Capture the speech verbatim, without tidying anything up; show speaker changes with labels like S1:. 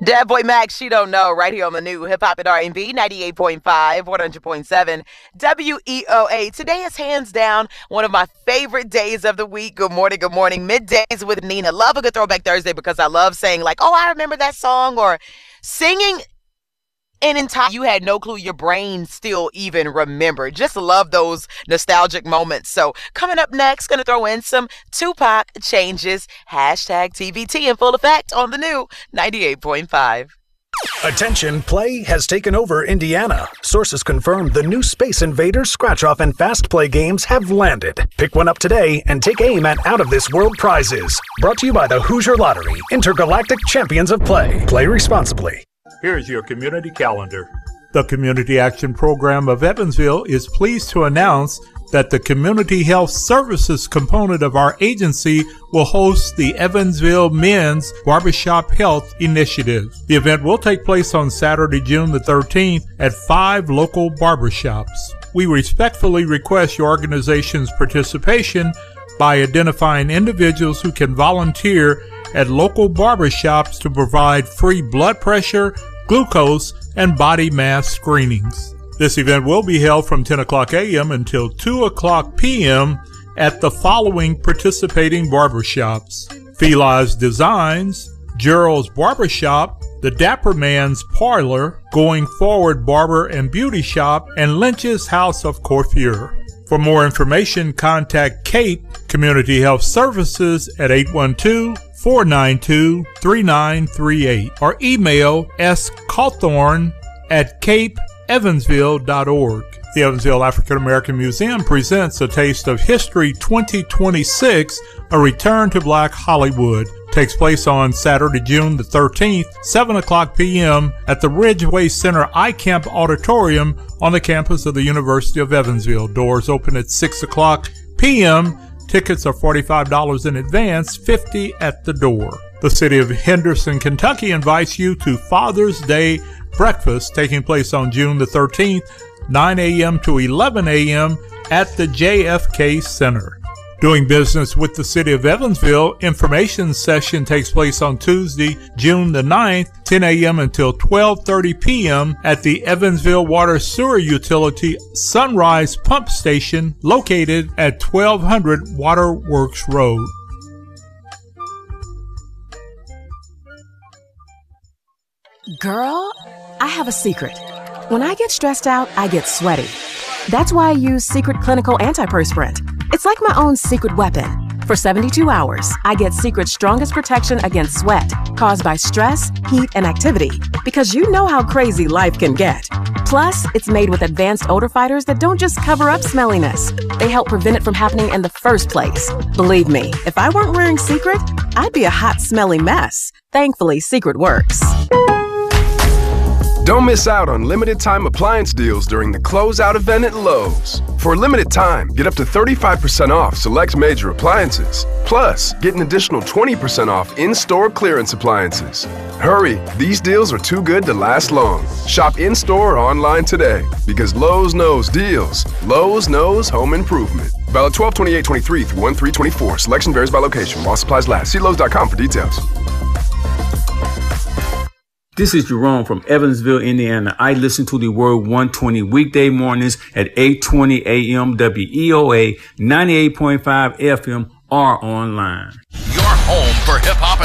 S1: That boy Max, she don't know, right here on the new Hip Hop and R and B, ninety-eight point five, one hundred point seven, W E O A. Today is hands down one of my favorite days of the week. Good morning, good morning. Middays with Nina. Love a good Throwback Thursday because I love saying like, oh, I remember that song, or singing an entire, you had no clue your brain still even remembered. Just love those nostalgic moments. So coming up next, gonna throw in some Tupac Changes, hashtag T B T in full effect on the new ninety-eight point five.
S2: Attention, play has taken over Indiana. Sources confirm the new Space Invaders, Scratch-Off, and Fast Play games have landed. Pick one up today and take aim at out-of-this-world prizes. Brought to you by the Hoosier Lottery, Intergalactic Champions of Play. Play responsibly.
S3: Here's your community calendar. The Community Action Program of Evansville is pleased to announce that the Community Health Services component of our agency will host the Evansville Men's Barbershop Health Initiative. The event will take place on Saturday, June the thirteenth at five local barbershops. We respectfully request your organization's participation by identifying individuals who can volunteer at local barbershops to provide free blood pressure, glucose, and body mass screenings. This event will be held from ten o'clock a m until two o'clock p m at the following participating barbershops: Feli's Designs, Gerald's Barbershop, the Dapper Man's Parlor, Going Forward Barber and Beauty Shop, and Lynch's House of Coiffure. For more information, contact Cape Community Health Services at eight one two, four nine two, three nine three eight or email s cawthorn at cape evansville dot org. The Evansville African American Museum presents A Taste of History twenty twenty-six, A Return to Black Hollywood. Takes place on Saturday, June the thirteenth, seven o'clock p m at the Ridgeway Center iCamp Auditorium on the campus of the University of Evansville. Doors open at six o'clock p m Tickets are forty-five dollars in advance, fifty dollars at the door. The city of Henderson, Kentucky invites you to Father's Day breakfast taking place on June the thirteenth, nine a m to eleven a m at the J F K Center. Doing business with the city of Evansville, information session takes place on Tuesday, June the ninth, ten a m until twelve thirty p m at the Evansville Water Sewer Utility Sunrise Pump Station located at twelve hundred Waterworks Road.
S4: Girl, I have a secret. When I get stressed out, I get sweaty. That's why I use Secret Clinical Antiperspirant. It's like my own secret weapon. For seventy-two hours, I get Secret's strongest protection against sweat caused by stress, heat, and activity, because you know how crazy life can get. Plus, it's made with advanced odor fighters that don't just cover up smelliness. They help prevent it from happening in the first place. Believe me, if I weren't wearing Secret, I'd be a hot, smelly mess. Thankfully, Secret works.
S5: Don't miss out on limited time appliance deals during the closeout event at Lowe's. For a limited time, get up to thirty-five percent off select major appliances. Plus, get an additional twenty percent off in-store clearance appliances. Hurry, these deals are too good to last long. Shop in-store or online today, because Lowe's knows deals. Lowe's knows home improvement. Valid twelve twenty-eight twenty-three through one three twenty-four. Selection varies by location. While supplies last. See Lowe's dot com for details.
S6: This is Jerome from Evansville, Indiana. I listen to the Word one twenty weekday mornings at eight twenty a m W E O A, ninety-eight point five F M, or online.
S7: Your home for hip-hop